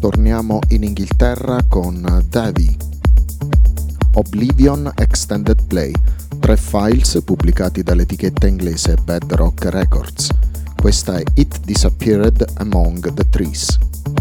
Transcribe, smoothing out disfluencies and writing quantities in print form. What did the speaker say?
Torniamo in Inghilterra con Davy. Oblivion Extended Play, 3 files pubblicati dall'etichetta inglese Bedrock Records. Questa è It Disappeared Among the Trees.